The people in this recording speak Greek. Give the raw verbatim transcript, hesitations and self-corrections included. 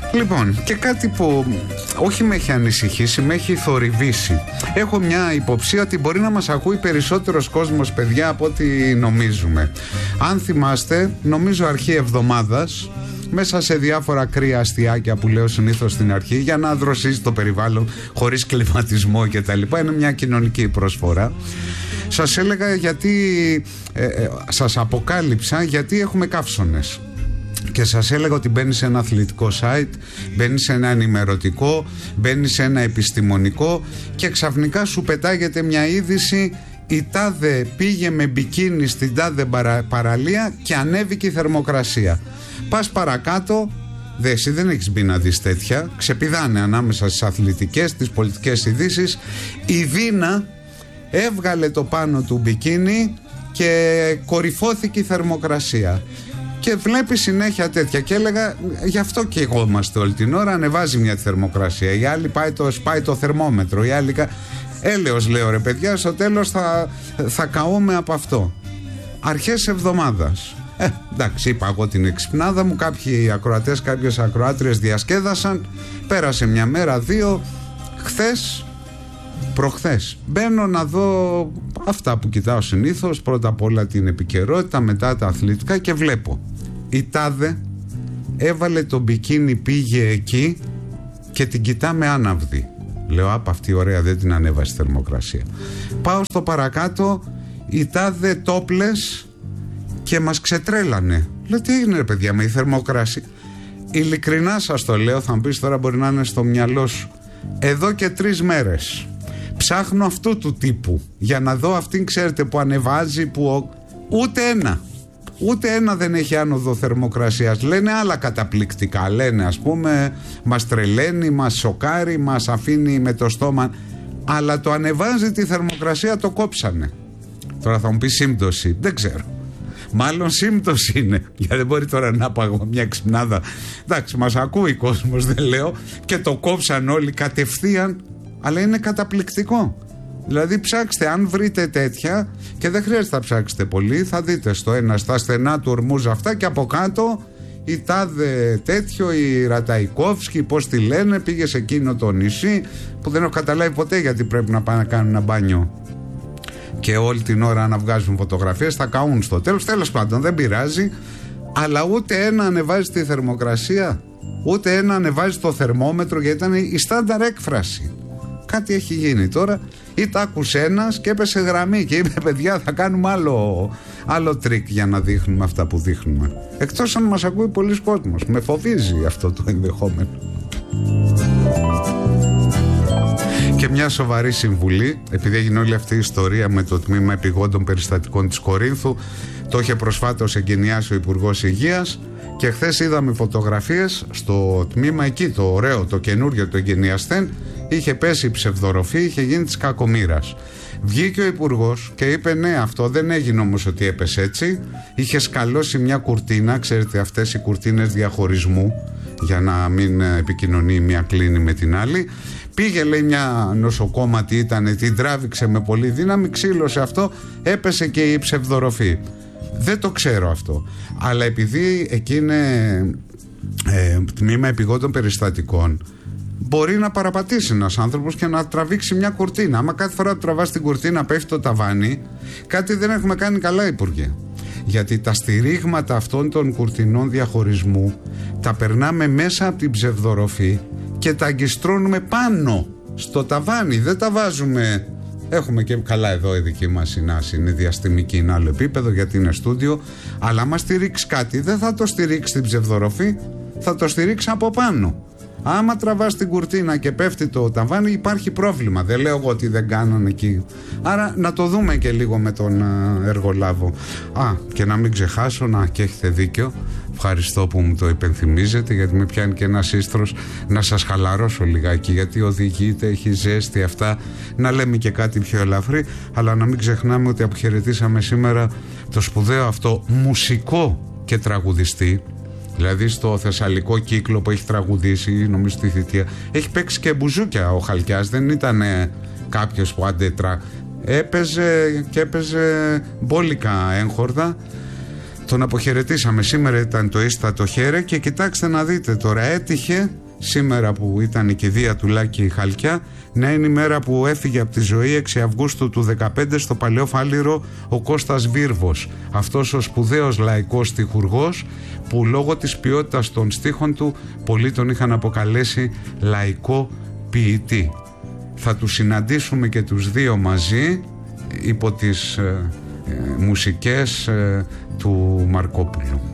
Λοιπόν, και κάτι που όχι με έχει ανησυχήσει, με έχει θορυβήσει. Έχω μια υποψία ότι μπορεί να μας ακούει περισσότερος κόσμος, παιδιά, από ό,τι νομίζουμε. Αν θυμάστε, νομίζω αρχή εβδομάδας, μέσα σε διάφορα κρύα αστιάκια που λέω συνήθως στην αρχή, για να δροσίσει το περιβάλλον χωρίς κλιματισμό κτλ. Είναι μια κοινωνική προσφορά. Σας έλεγα γιατί, ε, ε, σας αποκάλυψα γιατί έχουμε καύσωνες. Και σας έλεγα ότι μπαίνει σε ένα αθλητικό site, μπαίνει σε ένα ενημερωτικό, μπαίνει σε ένα επιστημονικό και ξαφνικά σου πετάγεται μια είδηση: η τάδε πήγε με μπικίνι στην τάδε παρα, παραλία και ανέβηκε η θερμοκρασία. Πας παρακάτω, δε, εσύ δεν έχεις μπει να δεις τέτοια. Ξεπηδάνε ανάμεσα στις αθλητικές, τις πολιτικές ειδήσεις. Η Δίνα έβγαλε το πάνω του μπικίνι και κορυφώθηκε η θερμοκρασία. Και βλέπει συνέχεια τέτοια. Και έλεγα, γι' αυτό και εγώ είμαστε όλη την ώρα. Ανεβάζει μια θερμοκρασία. Η άλλη πάει το, σπάει το θερμόμετρο. Η άλλη. Έλεος, λέω, ρε παιδιά, στο τέλος θα, θα καούμε από αυτό. Αρχές εβδομάδας. Ε, εντάξει, είπα εγώ την εξυπνάδα μου. Κάποιοι ακροατές, κάποιες ακροάτριες διασκέδασαν. Πέρασε μια μέρα, δύο. Χθες, προχθές, μπαίνω να δω αυτά που κοιτάω συνήθως. Πρώτα απ' όλα την επικαιρότητα, μετά τα αθλητικά, και βλέπω η τάδε έβαλε το μπικίνι, πήγε εκεί και την κοιτάμε άναυδη. Λέω, απ' αυτή ωραία, δεν την ανέβασε θερμοκρασία. Πάω στο παρακάτω, η τάδε τόπλες και μας ξετρέλανε. Λέω, τι έγινε, ρε παιδιά, με η θερμοκρασία? Ειλικρινά σας το λέω, θα μου πεις τώρα, μπορεί να είναι στο μυαλό σου. Εδώ και τρεις μέρες ψάχνω αυτού του τύπου για να δω αυτήν, ξέρετε, που ανεβάζει, που ούτε ένα ούτε ένα δεν έχει άνοδο θερμοκρασίας. Λένε άλλα καταπληκτικά, λένε, ας πούμε, μας τρελαίνει, μας σοκάρει, μας αφήνει με το στόμα, αλλά το ανεβάζει τη θερμοκρασία το κόψανε. Τώρα θα μου πει σύμπτωση, δεν ξέρω, μάλλον σύμπτωση είναι, γιατί δεν μπορεί τώρα να πάω μια ξυπνάδα. Εντάξει, μας ακούει κόσμος, δεν λέω, και το κόψαν όλοι κατευθείαν, αλλά είναι καταπληκτικό. Δηλαδή ψάξτε, αν βρείτε τέτοια, και δεν χρειάζεται να ψάξετε πολύ, θα δείτε στο ένα, στα στενά του Ορμούζ αυτά, και από κάτω η τάδε τέτοιο, η Ραταϊκόφσκι, πώς τη λένε, πήγε σε εκείνο το νησί που δεν έχω καταλάβει ποτέ γιατί πρέπει να πάνε να κάνουν ένα μπάνιο. Και όλη την ώρα να βγάζουν φωτογραφίες θα καούν στο τέλος. Τέλος πάντων, δεν πειράζει. Αλλά ούτε ένα ανεβάζει τη θερμοκρασία, ούτε ένα ανεβάζει το θερμόμετρο, γιατί ήταν η στάνταρ έκφραση. Κάτι έχει γίνει τώρα. Ή τα άκουσε ένας και έπεσε γραμμή και είπε, παιδιά, θα κάνουμε άλλο, άλλο τρίκ για να δείχνουμε αυτά που δείχνουμε. Εκτός αν μας ακούει πολλοί κόσμος. Με φοβίζει αυτό το ενδεχόμενο. Και μια σοβαρή συμβουλή, επειδή έγινε όλη αυτή η ιστορία με το τμήμα επιγόντων περιστατικών της Κορίνθου. Το είχε προσφάτως εγκαινιάσει ο Υπουργός Υγείας και χθες είδαμε φωτογραφίες στο τμήμα εκεί, το ωραίο, το καινούριο, το εγκαινιαστέν. Είχε πέσει η ψευδορροφή, είχε γίνει της κακομοίρας. Βγήκε ο Υπουργός και είπε, ναι, αυτό δεν έγινε όμως ότι έπεσε έτσι. Είχε σκαλώσει μια κουρτίνα, ξέρετε, αυτές οι κουρτίνες διαχωρισμού, για να μην επικοινωνεί η μία κλίνη με την άλλη. Πήγε, λέει, μια νοσοκόμματη ήταν, την τράβηξε με πολύ δύναμη, ξύλωσε αυτό, έπεσε και η ψευδορροφή. Δεν το ξέρω αυτό. Αλλά επειδή εκεί είναι ε, τμήμα επιγόντων περιστατικών, μπορεί να παραπατήσει ένας άνθρωπος και να τραβήξει μια κουρτίνα. Άμα κάθε φορά που τραβάς την κουρτίνα πέφτει το ταβάνι, κάτι δεν έχουμε κάνει καλά, Υπουργέ. Γιατί τα στηρίγματα αυτών των κουρτινών διαχωρισμού τα περνάμε μέσα από την ψευδορροφή και τα αγκιστρώνουμε πάνω στο ταβάνι. Δεν τα βάζουμε. Έχουμε και καλά εδώ η δική μας συνάση, είναι διαστημική, είναι άλλο επίπεδο γιατί είναι στούντιο. Αλλά άμα στηρίξει κάτι, δεν θα το στηρίξει την ψευδορροφή, θα το στηρίξει από πάνω. Άμα τραβάς την κουρτίνα και πέφτει το ταβάνι, υπάρχει πρόβλημα. Δεν λέω εγώ ότι δεν κάνανε εκεί. Άρα να το δούμε και λίγο με τον α, εργολάβο. Α, και να μην ξεχάσω, να, και έχετε δίκιο. Ευχαριστώ που μου το υπενθυμίζετε, γιατί με πιάνει και ένας ίστρος να σας χαλαρώσω λιγάκι, γιατί οδηγείτε, έχει ζέστη αυτά. Να λέμε και κάτι πιο ελαφρύ, αλλά να μην ξεχνάμε ότι αποχαιρετήσαμε σήμερα το σπουδαίο αυτό μουσικό και τραγουδιστή. Δηλαδή στο Θεσσαλικό Κύκλο που έχει τραγουδήσει, νομίζω στη θητεία, έχει παίξει και μπουζούκια ο Χαλκιάς, δεν ήταν κάποιος που αντέτρα. Έπαιζε και έπαιζε μπόλικα έγχορδα. τον αποχαιρετήσαμε. Σήμερα ήταν το ίστατο χέρε και κοιτάξτε να δείτε τώρα, έτυχε σήμερα που ήταν η κηδεία του Λάκη Χαλκιά να είναι η μέρα που έφυγε από τη ζωή έξι Αυγούστου του δεκαπέντε στο Παλαιό Φάληρο ο Κώστας Βίρβος, αυτός ο σπουδαίος λαϊκός στιχουργός που λόγω της ποιότητας των στίχων του πολλοί τον είχαν αποκαλέσει λαϊκό ποιητή. Θα τους συναντήσουμε και τους δύο μαζί υπό τις ε, ε, μουσικές ε, του Μαρκόπουλου.